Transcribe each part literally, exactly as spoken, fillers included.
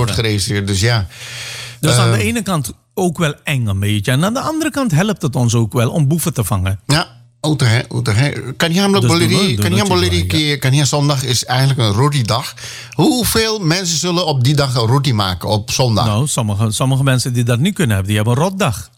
wordt geregistreerd. Dus ja. Dus uh, aan de ene kant ook wel eng een beetje. En aan de andere kant helpt het ons ook wel om boeven te vangen. Ja. Kan je hem kan je zondag is eigenlijk een roti-dag. Hoeveel mensen zullen op die dag een roti maken op zondag? Nou, sommige, sommige mensen die dat niet kunnen hebben, die hebben een rotdag.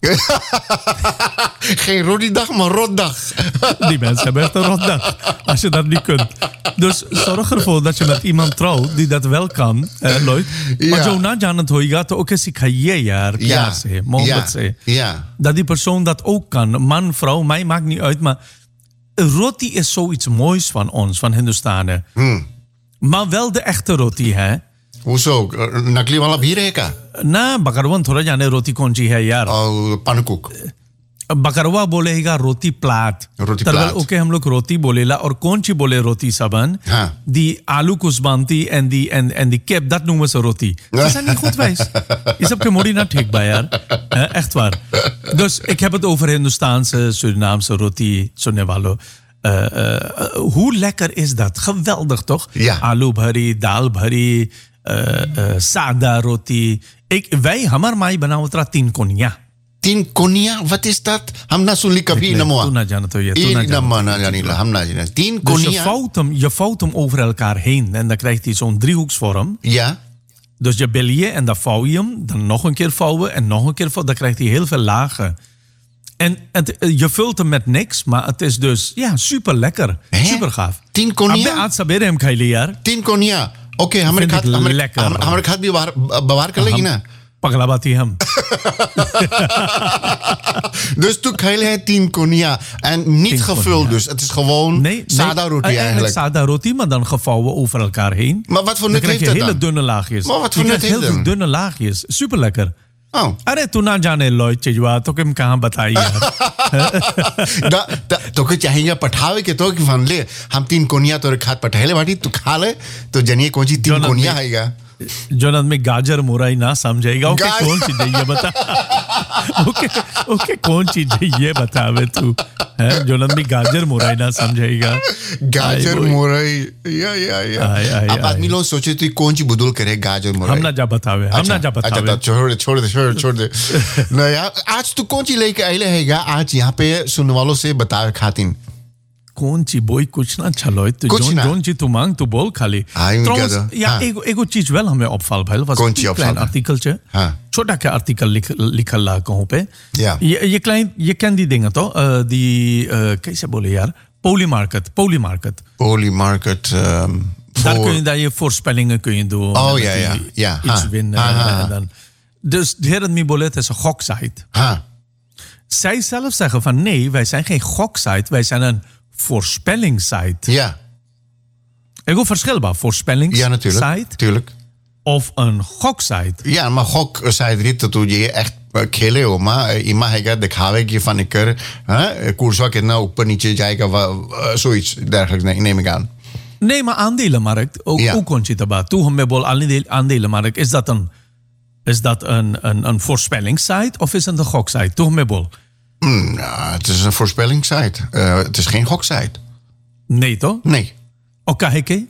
Geen roti-dag, maar rotdag. Die mensen hebben echt een rotdag, als je dat niet kunt. Dus zorg ervoor dat je met iemand trouwt die dat wel kan, eh, Lloyd. Ja. Maar zo na het hoort ook eens ik jaar, ja. ja. Dat die persoon dat ook kan. Man, vrouw, mij maakt niet uit, maar roti is zoiets moois van ons, van Hindustanen. Hmm. Maar wel de echte roti, hè? Hoezo? Nakli wala bhi rahega? Na, bakarwan thoda jane roti konji hai yaar. Oh, pannenkoek. बकरवा बोलेगा रोटी प्लाट तरवल ओके हम लोग रोटी बोलेला और कौन ची बोले रोटी saban huh. die alu kusbanti en die en en die kip dat noemen ze roti. Ze zijn niet goed wijs. Is op kemori na tik bij jaar. Echt waar. Dus ik heb het over Hindustaanse, Surinaamse roti, sonevalo. Uh, uh, hoe lekker is dat? Geweldig toch? Ja. Alu bhari, dal bhari, uh, uh, sada roti. Ik wij hamar mai banawatra tin konya. Tin konia, wat is dat? Hamna suli kabi namoa. Toen had je het je. Toen had je hamna jana. Tin konia. Dus je vouwt hem, je vouwt hem over elkaar heen en dan krijgt hij zo'n driehoeksvorm. Ja. Dus je bel je en dan vouw je hem, dan nog een keer vouwen en nog een keer vouwen. Dan krijgt hij heel veel lagen. En het, je vult hem met niks, maar het is dus ja super lekker, super gaaf. Tin konia. Abbe aat sabere hem khaili yaar. Tin konia. Oké, hamar khat, hamar hamar khat bhi bawaar kar legi na. Paglabati hem. Dus toen krijg je tien konia. En niet gevuld dus. Het is gewoon nee, sada roti nee, eigenlijk. Sada roti, maar dan gevouwen over elkaar heen. Maar wat voor nut heeft dat dan? hele dunne laagjes. Maar wat voor nut heeft heel veel dunne laagjes. Super lekker. Oh. अरे तू ना जाने लॉय चिजवा तो किम कहाँ बताई यार तो कुछ चाहिए पठावे के तो कि फन ले हम तीन कोनिया तो खात पठाले बाटी तू खा ले तो जनिए कौन सी तीन कोनिया आएगा जो आदमी गाजर मुराई ना समझेगा ओके कौन चीज है ये बता ओके ओके कौन चीज है ये बतावे तू है जो आदमी गाजर मुराई ना समझेगा गाजर मुराई या या या अब आदमी लोग सोचे तो कौन सी बदल करे गाजर मुराई हम ना जा बतावे हम ना जा बतावे छोड़ छोड़ दे छोड़ छोड़ दे ना यार आज तू कौन सी लेके आइले हैगा आज यहाँ पे सुनने वालों से बता खातिन कौन ची बोई कुछ ना चलो तो जोन जोन ची तू मांग तू बोल खाली trouwens ja ego ego चीज wel हमें opval bhai was een klein artikeltje छोटा का artikel लिखा ला कहूं पे ये ये klein je kent die dingen toch uh, die uh, कैसे बोले यार poly market poly market poly market um, daar kun je daar je voorspellingen kun je doen oh ja ja ja iets winnen en dan dus de heren mi bolet is een goksite ha zij zelf zeggen van nee wij zijn geen goksite wij zijn een voorspellingssite. Ja. Ik hoor verschilbaar. Voorspellingssite. Ja, natuurlijk. Natuurlijk. Of een goksite. Ja, maar goksite niet dat je echt खेले हो माँ इमा हैगा दिखावे की फन कर हाँ कोर्सवा कितना ऊपर नीचे जाएगा zoiets dergelijks nee neem ik aan. Nee, maar aandelenmarkt ook ja. ook ontjitaba. Toen hem bol aandelenmarkt is dat een is dat een een een voorspellingssite of is het een goksite? Toen hem bol. Mm, ja, het is een voorspellingssite. Uh, het is geen goksite. Nee, toch? Nee. Oké, oké.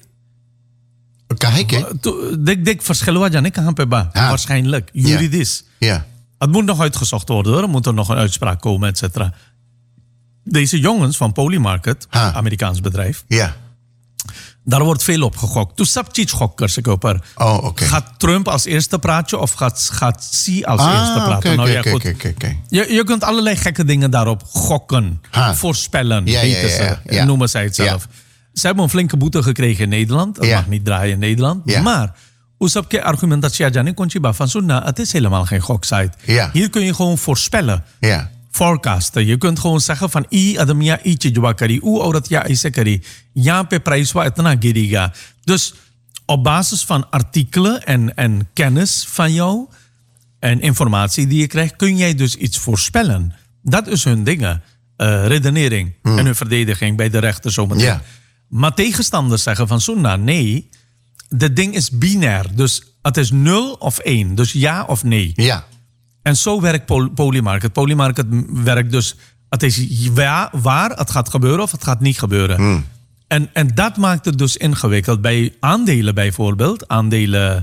Oké, Dik dik verschillen wat Janik gaan peba. Waarschijnlijk juridisch. Ja. ja. Het moet nog uitgezocht worden, hoor. Er moet er nog een uitspraak komen, et cetera. Deze jongens van Polymarket, ha. Amerikaans bedrijf. Ja. Daar wordt veel op gegokt. Toen sabchiets gokkers ik op er. Oh, oké. Okay. Gaat Trump als eerste praatje of gaat, gaat Xi als ah, eerste praten? Okay, nou, okay, ja, goed. Okay, okay, okay. Je, je kunt allerlei gekke dingen daarop gokken. Ha. Voorspellen, ja, heten ja, ja, ja, ze. ja. Noemen zij het zelf. Ja. Ze hebben een flinke boete gekregen in Nederland. Dat ja. mag niet draaien in Nederland. Ja. Maar, hoe heb je argumentatie aan Conchiba van Sunna? Het is helemaal geen goksite. Ja. Hier kun je gewoon voorspellen. Ja. Forecasten. Je kunt gewoon zeggen van I adamia i chijwa kari, u aurat ya ise kari. Yahan pe prijs wa itna giriga. Dus op basis van artikelen en, en kennis van jou en informatie die je krijgt, kun jij dus iets voorspellen. Dat is hun dingen. Uh, redenering hmm. en hun verdediging bij de rechter zometeen. Ja. Maar tegenstanders zeggen van Sunna, nee, de ding is binair. Dus het is nul of één. Dus ja of nee. Ja. En zo werkt pol- Polymarket. Polymarket werkt dus, het is ja, waar, het gaat gebeuren of het gaat niet gebeuren. Hmm. En, en dat maakt het dus ingewikkeld. Bij aandelen bijvoorbeeld, aandelen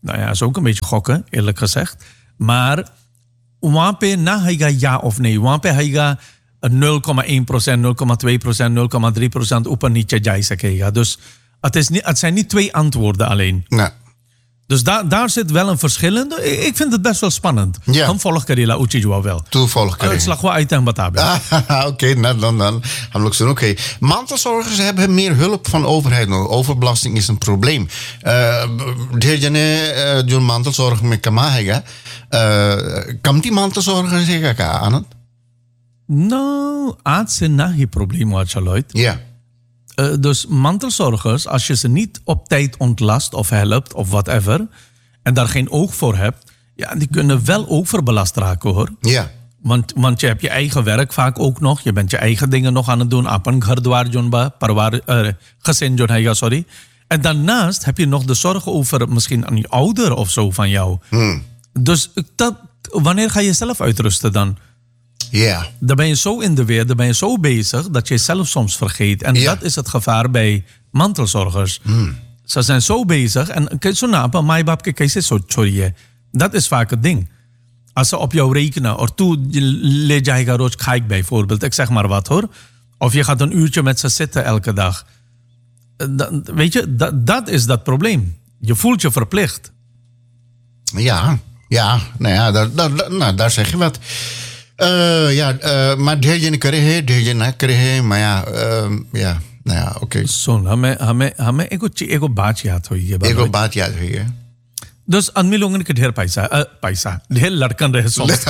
Nou ja, is ook een beetje gokken, eerlijk gezegd. Maar wapen na haiga ja of nee. Wapen haiga nul komma één procent, nul komma twee procent, nul komma drie procent open niet je. Dus het, is niet, het zijn niet twee antwoorden alleen. Nee. Dus da, daar zit wel een verschil in. Ik, ik vind het best wel spannend. Ja. Ham volg karela uchi wel. Toe volg Het slag wel uit en batabe. Oké, okay, nou dan dan. Oké. Okay. Mantelzorgers hebben meer hulp van de overheid nodig. Overbelasting is een probleem. De jene John mantelzorg met kamahega. Kan die mantelzorger zeggen aan het? Nou, aard zijn na geen probleem wat je luidt. Ja. Uh, dus mantelzorgers, als je ze niet op tijd ontlast of helpt of whatever, en daar geen oog voor hebt, ja, die kunnen wel overbelast raken hoor. Ja. Want, want je hebt je eigen werk vaak ook nog. Je bent je eigen dingen nog aan het doen. Apan gardwaar jonba, parwaar, uh, gezin jonheiga, sorry. En daarnaast heb je nog de zorg over misschien aan je ouder of zo van jou. Hmm. Dus dat, wanneer ga je zelf uitrusten dan? Ja. Yeah. Dan ben je zo in de weer, dan ben je zo bezig dat je jezelf soms vergeet. En Yeah. dat is het gevaar bij mantelzorgers. Hmm. Ze zijn zo bezig en kijk zo na, maar mijn babke kijk zo chorje. Dat is vaak het ding. Als ze op jou rekenen, of toe leed jij rood kijk bijvoorbeeld, ik zeg maar wat hoor. Of je gaat een uurtje met ze zitten elke dag. Dat, weet je, dat, dat is dat probleem. Je voelt je verplicht. Ja, ja, nou ja, daar, daar, nou, daar zeg je wat. Uh, ja, uh, maar degene krijgen, degene krijgen, maar ja, uh, ja, nou ja, oké. Okay. Zo, hame, hame, hame, ego, ego baatje had hoor je. Ego baatje had hoor. Dus aan मिलोगे के ढेर पैसा uh, पैसा ढेर लड़कन रहे सोच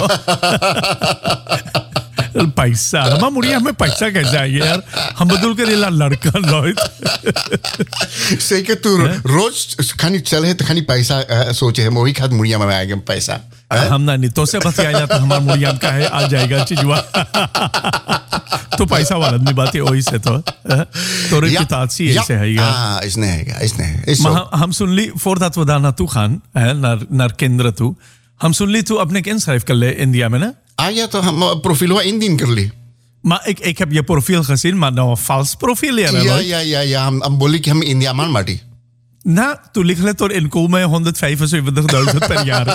पैसा हम मुड़िया हमें पैसा कैसे आएगा यार हम बदल कर ये लड़कन लोग zeker toen roos kan niet zelf kan niet पैसा सोचे है मोही खाद मुड़िया में आएगा पैसा हम ना नहीं तो से बताया तो हमारा मुड़िया का है आ जाएगा चीज़वा तो पैसा वाला नहीं बात है वही से तो तो reputatie is er ja ah is nee is nee is maar हम सुन ली voordat we daar naartoe gaan hè, naar naar kinderen toe हम सुन ली तू अपने inschrijf कर ले इंडिया में ना ah ja toch हम profiel wel indien कर ली maar ik ik heb je profiel gezien maar nou een vals profiel ja ja ja ja ja हम हम बोली कि हम इंडिया मान माटी Nou, toen ligt het door inkomen honderdvijfenzeventigduizend per jaar.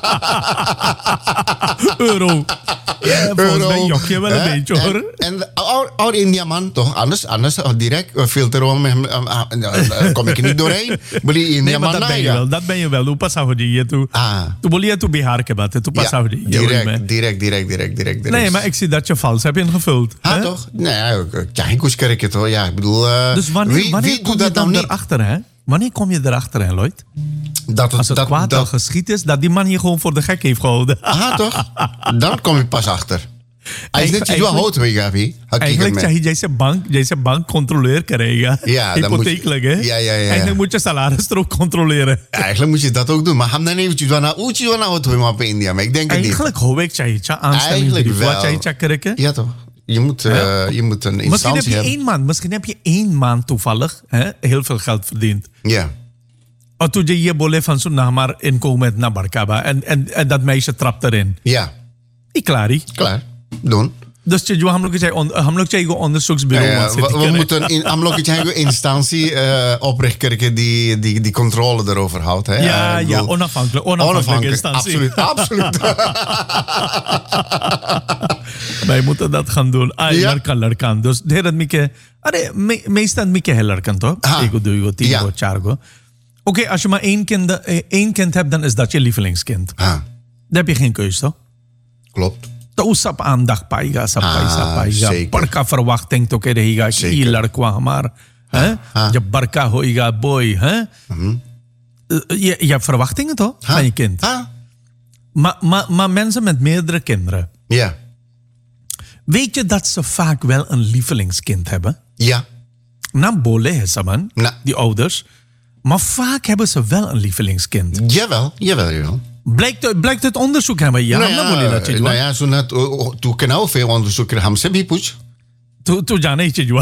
Euro. Ja, volgens mij jok je wel een beetje hoor. En oud India man toch? Anders, anders direct filter om kom ik er niet doorheen. Beli India man. Dat ben je wel, dat ben je wel. Hoe pas zou je toe? Toen wil je toe Bihar kebaten, toen pas zou je. Direct, direct, direct, direct, direct. Nee, maar ik zie dat je vals hebt ingevuld. Ah, toch? Nee, ik kus kerk toch? Ja, ik bedoel. Dus wanneer, wanneer kom je dan erachter, hè? Wanneer kom je erachter, hè, Lloyd? Dat het, Als het dat, kwaad dat, al geschied is, dat die man je gewoon voor de gek heeft gehouden. Ah, toch? Dan kom je pas achter. Hij is net wel hout, weet je, eigenlijk zeg je, jij zijn bank, jij zijn bank controleur krijgen. Ja, hypotheekelijk, hè? Ja, ja, ja, ja. Eigenlijk moet je salarisstrook controleren. Eigenlijk moet je dat ook doen. Maar hem dan eventjes wel naar Oetje wel naar het in India. Maar ik denk het niet. Eigenlijk hoor ik jij je aanstemming. Wat jij krijgen? Ja, toch? Je moet, uh, ja. je moet een instantie misschien heb je hebben. één maand, misschien heb je één maand toevallig hè, heel veel geld verdiend. Ja. Of toen je je bolle van zo'n na maar inkomen naar Barkaba en, en, en dat meisje trapt erin. Ja. Ik klaar. Klaar. Doen. Dus je हम लोग चाहिए हम लोग चाहिए onderzoeksbureau ja, ja, we, we moeten in हम लोग चाहिए instantie uh, oprichten die die die controle erover houdt hè. Ja, uh, ja, onafhankelijk, onafhankelijke instantie. Absoluut, absoluut. Wij moeten dat gaan doen. Ah, ja. Larkan, larkan. Dus de hele mieke, are me, meestal mieke heel larkan toch? Ego, duo, tigo, chargo. Oké, okay, als je maar één kind, één kind hebt, dan is dat je lievelingskind. Ah. Dan heb je geen keus, toch? Klopt. Tausap aandacht paiga, sapai, ah, sapai. Barka verwachting toch er higa ilar kwa maar. Hè? Je barka hoiga boy, hè? Mm-hmm. Uh, je, je hebt verwachtingen toch ha? van je kind. Ha? Maar ma, ma mensen met meerdere kinderen. Ja. Weet je dat ze vaak wel een lievelingskind hebben? Ja. Na bole hesaman, Na. die ouders. Maar vaak hebben ze wel een lievelingskind. Jawel, jawel, jawel. Blijkt, blijkt het onderzoek hebben? Ja, nou ja, dat nou ja zo net, toen kan ook veel onderzoeken hebben ze bipoets. Toen ja nee, je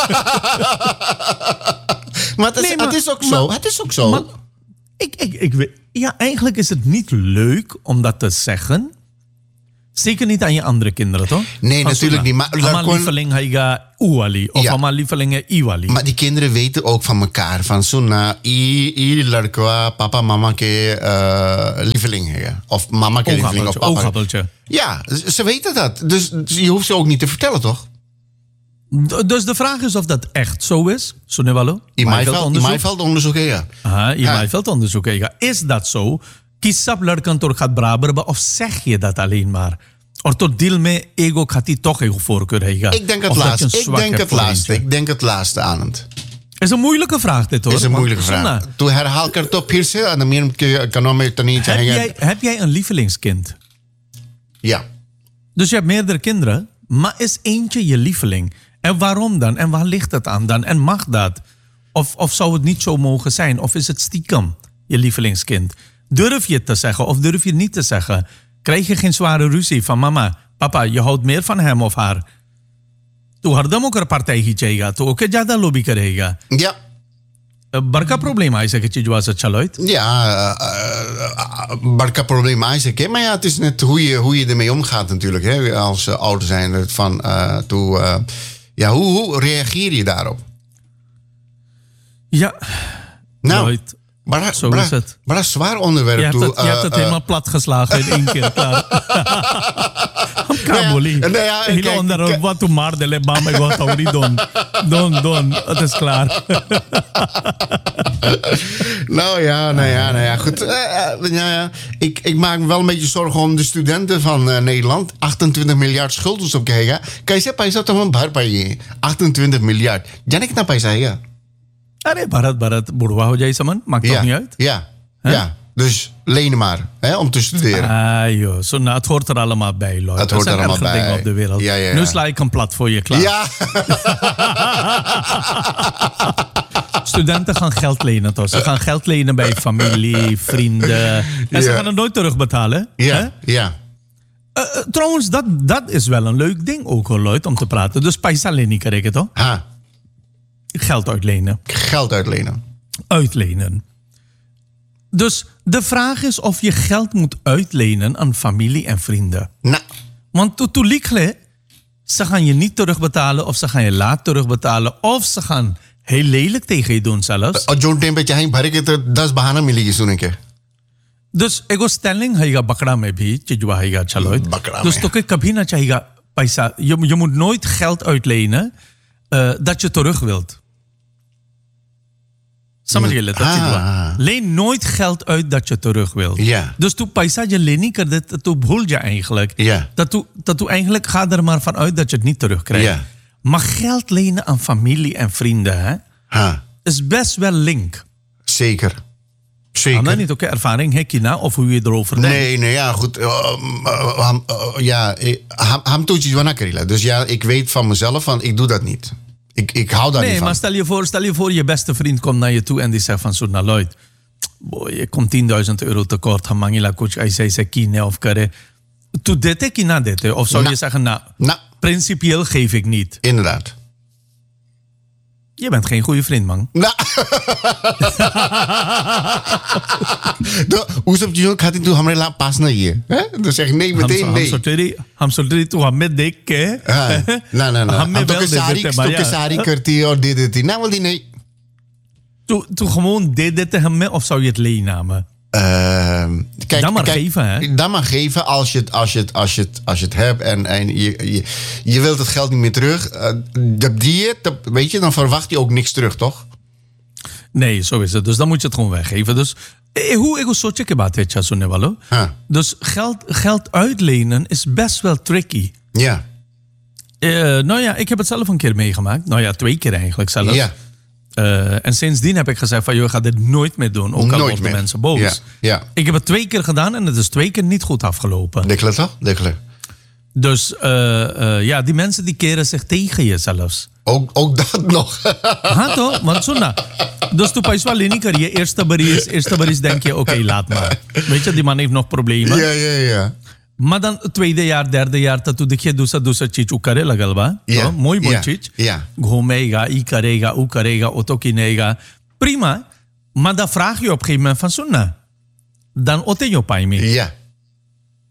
Maar het is, nee, maar, het is ook maar, zo. Het is ook zo. Maar, ik, ik, ik weet, ja, eigenlijk is het niet leuk om dat te zeggen. Zeker niet aan je andere kinderen, toch? Nee, Van natuurlijk Suna. niet, maar daar Ama kon- lieveling hij ga uwali. Of Ja. ama lieveling hij iwali. Maar die kinderen weten ook van elkaar. Van Suna, i, i ladkwa, papa, mama ke uh, lieveling hebben. Of mama ke lieveling. Of Oogappeltje, papa. oogappeltje. Ja, ze ze weten dat. Dus je hoeft ze ook niet te vertellen, toch? D- Dus de vraag is of dat echt zo is. Sonewalo? In Maaiveld, in Maaiveld onderzoek, ja. Ah, in Ja. Maaiveld onderzoek. Ja. Is dat zo? Kiesap lerkantor gaat braber, of zeg je dat alleen maar? Of tot deel me ego gaat die toch een voorkeur hebben? Ik denk het Of dat je laatste. een Ik zwak denk hebt het voor laatste. eentje? Ik denk het laatste aan het. Is een moeilijke vraag dit hoor. Is een Want, moeilijke vraag. Sonna, Toen herhaal ik het op hier, en dan meer kan ik het niet heb, hangen. jij, heb jij een lievelingskind? Ja. Dus je hebt meerdere kinderen, maar is eentje je lieveling? En waarom dan? En waar ligt het aan dan? En mag dat? Of, of zou het niet zo mogen zijn? Of is het stiekem je lievelingskind? Durf je het te zeggen of durf je het niet te zeggen? Krijg je geen zware ruzie van mama, papa, je houdt meer van hem of haar? Toen hardam ook een partij hitjega, toen ook jada lobby karega. Ja. Barka probleem is het je was het chaloit. Ja, uh, uh, barka probleem Isaac. Hè? Maar ja, het is net hoe je, hoe je ermee omgaat natuurlijk. Hè? Als uh, ouder zijn van uh, toe, uh, ja, hoe, hoe reageer je daarop? Ja, Nou, nooit. maar, Zo maar, is het. maar dat is een zwaar onderwerp. Je hebt toe, het, je hebt het uh, helemaal plat geslagen in één keer, klaar. Kaboli. Nou ja, Hele kijk, onderwerp, kijk. wat toen maar de lebam, ik wat ook niet doen. Doen, doen, het is klaar. Nou ja, nou ja, nou ja, goed. Uh, uh, ja, ja. Ik, ik maak me wel een beetje zorgen om de studenten van uh, Nederland. achtentwintig miljard schulden op krijgen. Kan je zeggen, dat toch een bar bij je? achtentwintig miljard. Janik na paisa, ja. Arre, Bharat, Bharat, Boerwa ho jij saman? Maakt toch Ja, niet uit? ja, ja. Dus lenen maar, hè, om te studeren. Ah joh, zo, nou, het hoort er allemaal bij, Lloyd. Het Er hoort zijn er allemaal erger dingen bij. op de wereld. Ja, ja, ja. Nu sla ik een plat voor je klaar. Ja, Studenten gaan geld lenen, toch? Ze gaan geld lenen bij familie, vrienden. En ze Ja. gaan het nooit terugbetalen. hè? ja, ja. Uh, uh, trouwens, dat, dat is wel een leuk ding ook, hoor, Lloyd, om te praten. Dus paisa leni krijgen, toch? Ha, Geld uitlenen. geld uitlenen. Uitlenen. Dus de vraag is of je geld moet uitlenen aan familie en vrienden. Nou, Want to- to likle, ze gaan je niet terugbetalen of ze gaan je laat terugbetalen. Of ze gaan heel lelijk tegen je doen zelfs. als John Tempetje heen, maar ik het, dat is bahana miligi zoenke. Dus ego stelling hij ga bakra mee bi, chijwa hij ga chaloit. Bakra Dus mee. toch ik kabina chaiga paisa. Je, je moet nooit geld uitlenen uh, dat je terug wilt. Samaj je dat Ah. chijwa. Leen nooit geld uit dat je terug wilt. Ja. Dus toen paisa je leni kardet, toen behoel je eigenlijk. Ja. Dat toen, dat toen eigenlijk gaat er maar van uit dat je het niet terugkrijgt. Ja. Maar geld lenen aan familie en vrienden hè, Ha, is best wel link. zeker. Kan Zeker. dat niet ook een ervaring heb je nou of hoe je erover denkt? Nee, nee, ja, goed. Uh, uh, ham- uh, ja, eh, ham ham toetjes wanakarila. Dus ja, ik weet van mezelf van, ik doe dat niet. Ik, ik hou daar Nee, niet van. maar stel je, voor, stel je voor, je beste vriend komt naar je toe en die zegt van zo, nou Lloyd, boy, je komt tienduizend euro tekort, hamangila coach, hij zei ze kine of kare. Toen dit ik na dit, of zou Nou. je zeggen, nou, Nou, principieel geef ik niet. inderdaad. Je bent geen goede vriend, man. Nou. Hoe zou je ook gaat toen hamre laat pas naar hier? Hè? Dan zeg ik nee, meteen nee. Ham sorteri tu hamme dek ke. Ah, nou, nou, nou. Hamme Ham wel toke de sari, witte, maar toke ja. sari kurti of dit, dit. Nou, wel die nee. Toen toen gewoon deed dit te hem of zou je het leenamen? Ehm, kijk, Dan maar kijk, geven, hè? Dan maar geven als je het, als je het, als je het, als je het hebt en, en je, je, je wilt het geld niet meer terug. Uh, dat die het, dat- weet je, dan verwacht je ook niks terug, toch? Nee, zo is het. Dus dan moet je het gewoon weggeven. Dus eh, hoe ik zo checken baat weet je zo ne wallo. Huh. Dus geld, geld uitlenen is best wel tricky. Ja. Eh, nou ja, ik heb het zelf een keer meegemaakt. Nou ja, twee keer eigenlijk zelfs. Ja. Eh, en sindsdien heb ik gezegd van, joh, ga dit nooit meer doen. Ook al Nooit worden meer. mensen boos. Ja, ja. Ik heb het twee keer gedaan en het is twee keer niet goed afgelopen. Dikkelen toch? Dikkelen. Dus eh, eh, ja, die mensen die keren zich tegen je zelfs. Ook, ook dat nog. Ha toch? Want zo na. Dus toen pas wel niet kan je eerste baris, eerste baris denk je, oké, laat maar. Weet je, die man heeft nog problemen. Ja, ja, ja. Maar dan het tweede jaar, derde jaar, dat doe je dosa dosa chich ukare lagal ba. Ja. तो मोई Ja. बोचिच Ja. घूमेगा ई करेगा ऊ करेगा ओ तो किनेगा prima, maar dan vraag je op een gegeven moment van sunna dan ote je pai me. Ja.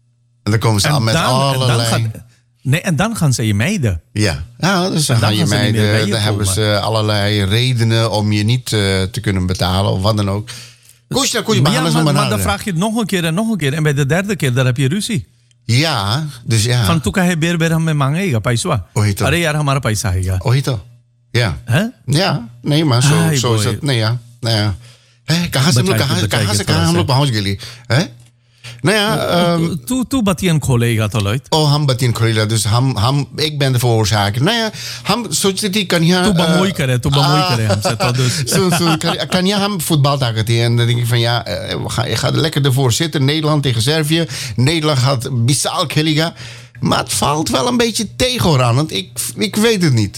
En dan komen ze al met dan, en dan allerlei... gaan, nee, en dan gaan ze je mijden. Ja, ja dus dan En dan gaan je gaan ze niet meer bij meiden, je dan hebben komen. ze allerlei redenen om je niet uh, te kunnen betalen of wat dan ook. Koes, nou, koes, Maar, ja, maar, maar, maar, maar dan vraag je het nog een keer en nog een keer. En bij de derde keer, daar heb je ruzie. Ja, dus ja. Van tuka hai ber ber hame mangega paisa. Oh, heet dat. Arre yaar hamara paisa haiga. Oh, heet dat? Ja. Hè? Ja, nee, maar zo, Ai, zo is boy. het. Nee, ja. Nou ja. Hé, कहाँ से हम लोग कहाँ बताइए, कहाँ से थोड़ा कहाँ हम सा। लोग पहुंच गए लिए? हैं? Nou ja, um, Tu tu batiyan kholega to loit. oh, हम बतिन खोलेगा dus हम हम ik ben de veroorzaker. Nou ja, हम सोचते थे कन्या. Tu bamoei kare, tu bamoei kare hamse to dus. Zo, zo, kan, kan jij hem voetbal tegen? En dan denk ik van ja, uh, we gaan, ik ga er lekker ervoor zitten. Nederland tegen Servië. Nederland gaat bisaal killiga. Maar het valt wel een beetje tegen hoor aan. Want ik, ik weet het niet.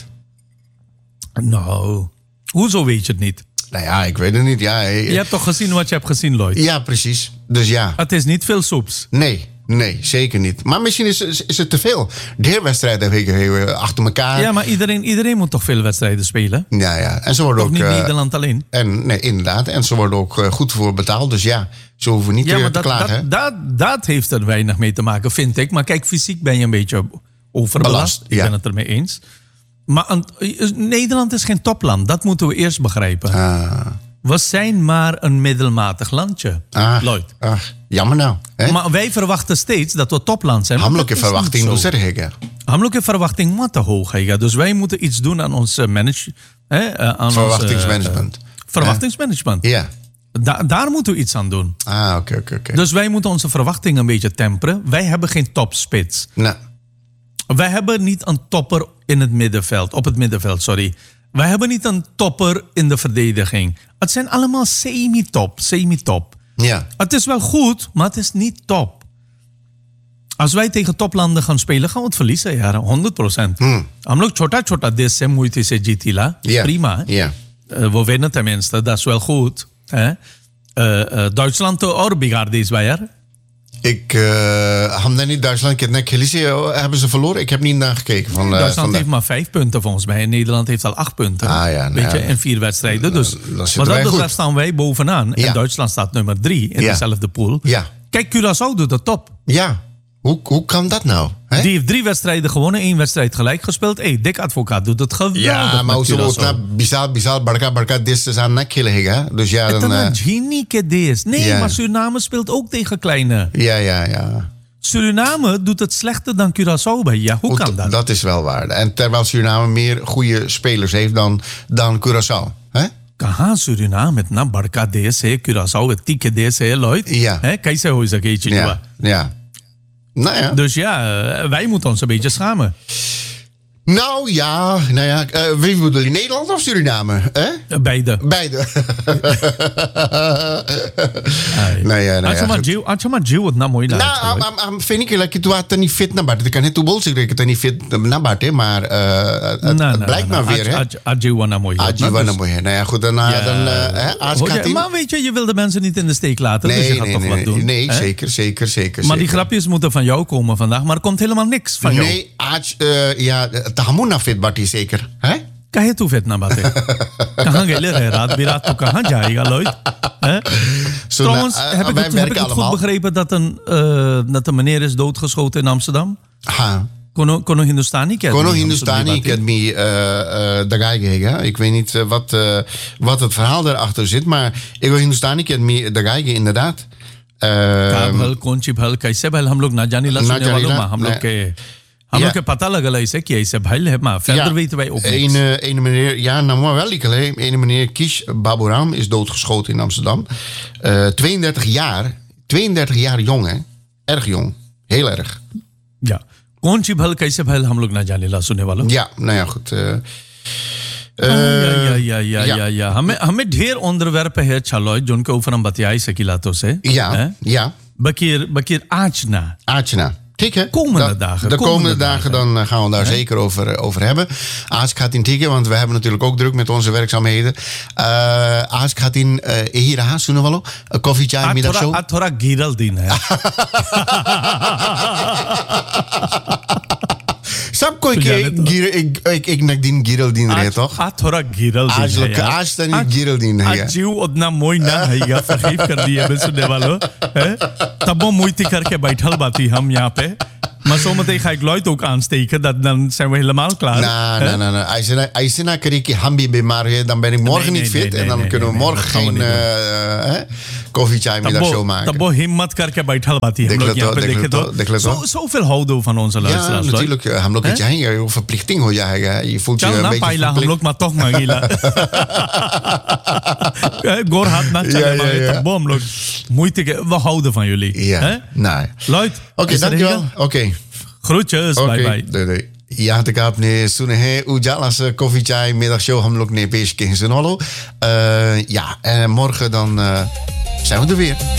Nou, hoezo weet je het niet? Nou ja, ik weet het niet. Ja, Je hebt toch gezien wat je hebt gezien, Lloyd? ja precies. Dus ja. Het is niet veel soeps. Nee, nee, zeker niet. Maar misschien is, is, is het te veel. De wedstrijden heb ik achter elkaar. Ja, maar iedereen, iedereen moet toch veel wedstrijden spelen? Ja, ja. En ze worden Toch ook. niet uh, Nederland alleen? En, nee, inderdaad. En ze worden ook uh, goed voor betaald. Dus ja, ze hoeven niet Ja, uh, maar te dat, klagen. dat, dat, dat heeft er weinig mee te maken, vind ik. Maar kijk, fysiek ben je een beetje overbelast. Belast, Ik ja. ben het ermee eens. Maar een, Nederland is geen topland. Dat moeten we eerst begrijpen. Ah, We zijn maar een middelmatig landje, ah, Lloyd. ah, jammer nou. Hè? Maar wij verwachten steeds dat we topland zijn. maar हम लोग dat की is niet verwachting zo. hoe zeg ik ja. हम लोग की verwachting wat te hoog is. Dus wij moeten iets doen aan ons uh, manage, hè, uh, aan Verwachtingsmanagement. Ons, uh, verwachtingsmanagement. Ja. Da- daar moeten we iets aan doen. Ah, oké, oké, oké. Dus wij moeten onze verwachtingen een beetje temperen. Wij hebben geen topspits. Nou, Wij hebben niet een topper in het middenveld, op het middenveld, sorry. Wij hebben niet een topper in de verdediging. Het zijn allemaal semi-top, semi-top. ja. Het is wel goed, maar het is niet top. Als wij tegen toplanden gaan spelen, gaan we het verliezen, ja, honderd procent. Hmm. हम लोग छोटा छोटा देश से moeite से जीतीला. Ja. Prima. Ja. Uh, we winnen tenminste, dat is wel goed. Hè? Uh, uh, Duitsland और बिगाड़ देश wij. Ik, uh, हमने niet Duitsland, ik heb net Galicia, hebben ze verloren? Ik heb niet naar gekeken. Van, uh, Duitsland van de- heeft maar vijf punten volgens mij. En Nederland heeft al acht punten. Ah, ja, nou Weet je, ja. en vier wedstrijden. Dus dan zitten wat wij dat betreft goed. staan wij bovenaan. Ja. En Duitsland staat nummer drie in Ja. dezelfde pool. Ja. Kijk, Curaçao doet het top. Ja. Hoe, hoe kan dat nou? Hè? Die heeft drie wedstrijden gewonnen, één wedstrijd gelijk gespeeld. Hey, Dick Advocaat doet het geweldig Ja, maar met zo wordt Curaçao. na bizar, bizar, barka, barka, dit is aan nek hè? Dus ja, Het dan... is uh, een genieke dees. Nee, Ja. maar Suriname speelt ook tegen kleine. ja, ja, ja. Suriname doet het slechter dan Curaçao bij. Ja, hoe Goed, kan dat? Dat is wel waar. En terwijl Suriname meer goede spelers heeft dan, dan Curaçao. Hè? कहाँ Suriname इतना बड़का देश है Curaçao इतनी के देश है Lloyd Ja. Hè, कैसे हो सके ये चीज Ja, ja. Nou ja. Dus ja, eh, wij moeten ons een beetje schamen. Nou ja, nou ja. Uh, wie bedoel je, Nederland of Suriname? Hè? Beide. Beide. nou ja, nou Als je ja. maar goed. Jiw, als je maar Jiw het nou mooi laat. Nou, am, am, am, vind ik like, tu het niet fit naar buiten. Ik kan niet toe bol zeggen dat ik het niet fit naar buiten, maar uh, het, het blijkt maar weer, hè? Als Jiw nou mooi. Ah, Giovanna mooi. Nou ja, goed, dan, uh, Ja. dan uh, hè, Aars Hoor je, gaat in. maar weet je, je wil de mensen niet in de steek laten, dus je Nee, gaat nee, toch nee, wat nee, doen. nee, hè? zeker, zeker, zeker. Maar die zeker. grapjes moeten van jou komen vandaag, maar er komt helemaal niks van jou. Nee, Aars, uh, ja, Tahamuna fit Barty zeker, hè? काहे तू फिर ना बातें कहाँ गेले रहे रात बिरात तो कहाँ जाएगा Lloyd Hè? Zo, Trouwens, nou, uh, heb ik wij het, heb werken ik het goed allemaal. begrepen dat een, uh, dat een meneer is doodgeschoten in Amsterdam? Ha. Kono, Kono Hindustani Academy. Kono हम Hindustani सुनने बातें। Academy, uh, uh, daar ga ik heen. Ik weet niet uh, wat, uh, wat het verhaal daarachter zit, maar ik wil Hindustani Academy, daar ga ik inderdaad. Uh, का भल कौन सी भल कैसे भल हम लोग ना जानी ला ना सुनने वालों जानी ला, में हम लोग nee. के हम Ja. लोग के पता लगल ऐसे कि ऐसे भल है maar verder weten wij ook een, niks. uh, een meneer, ja, nou maar wel, ik alleen. Een meneer Kish Baburam is doodgeschoten in Amsterdam. Uh, tweeëndertig jaar, tweeëndertig jaar jong, hè? Erg jong, heel erg. Ja. कौन सी भल कैसे भल हम लोग ना जाने ला सुनने वालों Ja, nou ja, goed. Uh, ja, ja, ja, ja, ja. ja, ja. हमें हमें ढेर onderwerpen है चलो जिनके ऊपर हम बतियाई सकिला तो से ja, hè? ja. Bakir Bakir Aachna. Aachna. Tikken. Komende Da- dagen, De komende, komende dagen, dagen. dan uh, gaan we daar zeker over, uh, over hebben. Aask gaat in tikken, want we hebben natuurlijk ook druk met onze werkzaamheden. Uh, Aask gaat in uh, hier haast doen wel een koffie chai आज middagshow. थोड़ा आज थोड़ा गिरल दिन है सब कोई तो के जाने तो। गिर एक एक एक नक दिन गिरल दिन रहे तो आज थोड़ा गिरल दिन आज है लोग यार। आज तनी गिरल दिन है आज जीव उतना मोई ना है या फकीफ कर दिया बे सुनने वालों हैं? तबो मुइती करके बैठल बाती हम यहाँ पे मसो मते ga ik luid ook aansteken, dat dan zijn we helemaal klaar. Nou, hè? nou, nou, nou. Als je nou- als je nou krijgt, hambi bij maar dan ben ik morgen Nee, niet nee, fit nee, en dan nee, kunnen we nee, nee, morgen dat gaan we geen niet uh, koffie chai middag show तब maken. वो हिम्मत करके बैठल बाती हम देख लोग लो यहाँ तो, पे देख देखे लो तो तो, देख लो तो। सो zoveel houden van onze Ja, luisteraars. Lloyd. natuurlijk. uh, हम लोग के चाहेंगे वो verplichting हो जाएगा. Je voelt je चल een ना beetje पाइला हम verplicht. लोग मत तो मांगीला गोर हाथ ना चले Ja, ja, मांगे ja. तब वो हम लोग मुइते के we houden van jullie. Ja, hè? nee. Lloyd, Oké, is er dankjewel. hier? Oké. Groetjes, okay bye bye. दे दे यहाँ तक आपने सुने हैं उजाला से कॉफी चाय middag show हम लोग ने पेश किए हैं सुनो लो अ, ja en morgen dan uh, zijn we er weer.